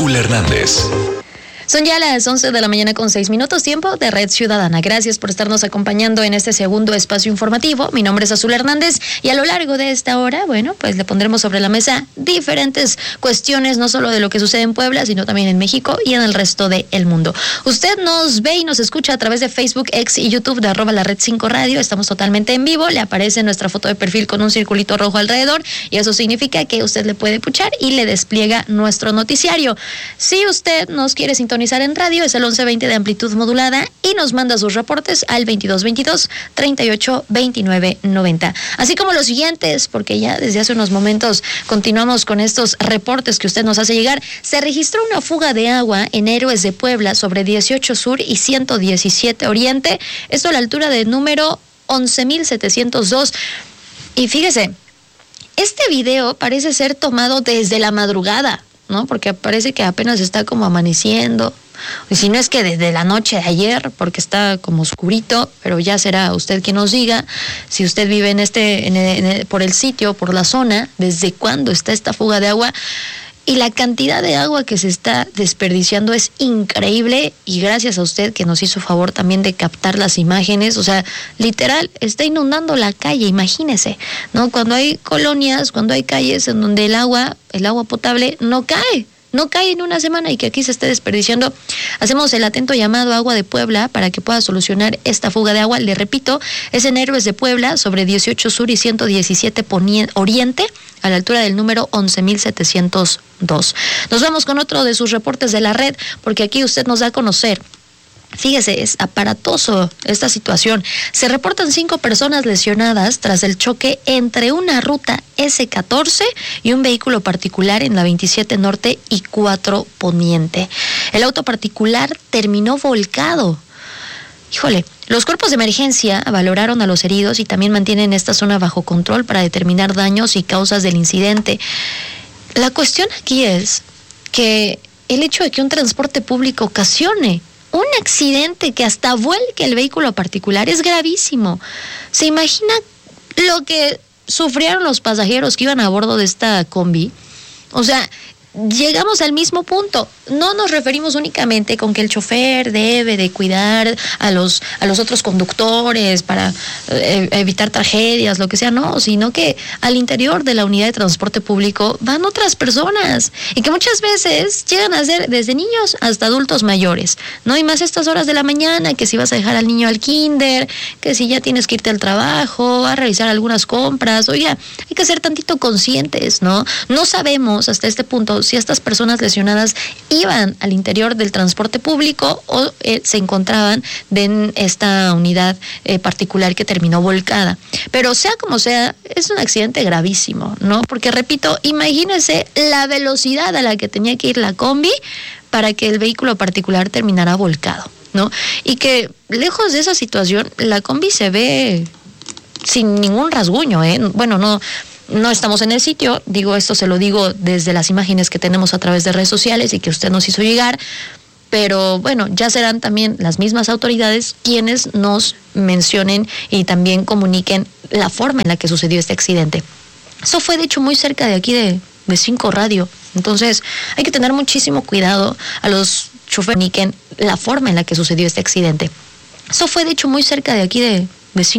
Azul Hernández. Son ya las 11 de la mañana con 6 minutos, tiempo de Red Ciudadana. Gracias por estarnos acompañando en este segundo espacio informativo. Mi nombre es Azul Hernández y a lo largo de esta hora, pues le pondremos sobre la mesa diferentes cuestiones, no solo de lo que sucede en Puebla, sino también en México y en el resto del mundo. Usted nos ve y nos escucha a través de Facebook, X y YouTube de @lared5radio. Estamos totalmente en vivo. Le aparece nuestra foto de perfil con un circulito rojo alrededor y eso significa que usted le puede puchar y le despliega nuestro noticiario. Si usted nos quiere sintonizar en radio, es el 1120 de amplitud modulada y nos manda sus reportes al 2222-382990. Así como los siguientes, porque ya desde hace unos momentos continuamos con estos reportes que usted nos hace llegar. Se registró una fuga de agua en Héroes de Puebla sobre 18 Sur y 117 Oriente, esto a la altura del número 11,702. Y fíjese, este video parece ser tomado desde la madrugada, ¿no? Porque parece que apenas está como amaneciendo, y si no es que desde la noche de ayer, porque está como oscurito, pero ya será usted quien nos diga, si usted vive por el sitio, por la zona, desde cuándo está esta fuga de agua. Y la cantidad de agua que se está desperdiciando es increíble, y gracias a usted que nos hizo favor también de captar las imágenes. O sea, literal, está inundando la calle, imagínese, ¿no? Cuando hay colonias, cuando hay calles en donde el agua potable no cae en una semana y que aquí se esté desperdiciando. Hacemos el atento llamado a Agua de Puebla para que pueda solucionar esta fuga de agua. Le repito, es en Héroes de Puebla, sobre 18 Sur y 117 Oriente, a la altura del número 11,702. Nos vamos con otro de sus reportes de la red, porque aquí usted nos da a conocer. Fíjese, es aparatoso esta situación. Se reportan 5 personas lesionadas tras el choque entre una ruta S14 y un vehículo particular en la 27 Norte y 4 Poniente. El auto particular terminó volcado. Híjole, los cuerpos de emergencia valoraron a los heridos y también mantienen esta zona bajo control para determinar daños y causas del incidente. La cuestión aquí es que el hecho de que un transporte público ocasione un accidente que hasta vuelque el vehículo particular es gravísimo. ¿Se imagina lo que sufrieron los pasajeros que iban a bordo de esta combi? O sea, llegamos al mismo punto. No nos referimos únicamente con que el chofer debe de cuidar a los otros conductores para evitar tragedias, lo que sea, no, sino que al interior de la unidad de transporte público van otras personas y que muchas veces llegan a ser desde niños hasta adultos mayores, ¿no? Y más estas horas de la mañana, que si vas a dejar al niño al kinder, que si ya tienes que irte al trabajo, a realizar algunas compras. Oiga, hay que ser tantito conscientes, ¿no? No sabemos hasta este punto si estas personas lesionadas iban al interior del transporte público o se encontraban en esta unidad particular que terminó volcada. Pero sea como sea, es un accidente gravísimo, ¿no? Porque repito, imagínense la velocidad a la que tenía que ir la combi para que el vehículo particular terminara volcado, ¿no? Y que lejos de esa situación, la combi se ve sin ningún rasguño, ¿eh? Bueno, no estamos en el sitio, esto se lo digo desde las imágenes que tenemos a través de redes sociales y que usted nos hizo llegar, pero bueno, ya serán también las mismas autoridades quienes nos mencionen y también comuniquen la forma en la que sucedió este accidente. Eso fue de hecho muy cerca de aquí de 5 Radio, entonces hay que tener muchísimo cuidado a los choferes, comuniquen la forma en la que sucedió este accidente. Eso fue de hecho muy cerca de aquí de 5